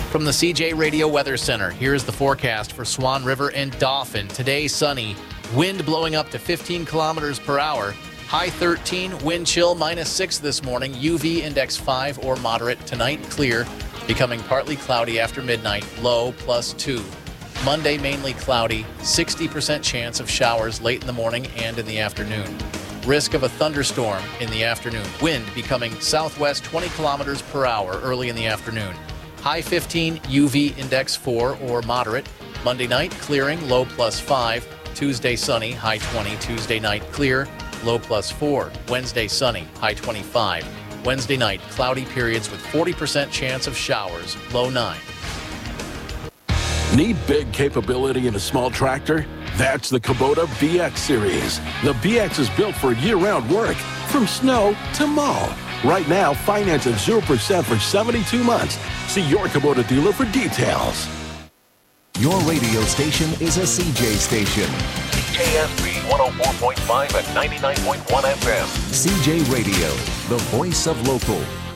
From the CJ Radio Weather Center, here's the forecast for Swan River and Dauphin. Today, sunny, wind blowing up to 15 kilometers per hour. High 13, wind chill -6 this morning. UV index 5 or moderate. Tonight, clear, becoming partly cloudy after midnight. Low +2. Monday, mainly cloudy. 60% chance of showers late in the morning and in the afternoon. Risk of a thunderstorm in the afternoon. Wind becoming southwest 20 kilometers per hour early in the afternoon. High 15, UV index 4 or moderate. Monday night, clearing, low +5. Tuesday, sunny, high 20. Tuesday night, clear, low +4. Wednesday, sunny, high 25. Wednesday night, cloudy periods with 40% chance of showers, low 9. Need big capability in a small tractor? That's the Kubota BX Series. The BX is built for year-round work, from snow to mow. Right now, finance at 0% for 72 months. See your Kubota dealer for details. Your radio station is a CJ station. KSB 104.5 and 99.1 FM. CJ Radio, the voice of local.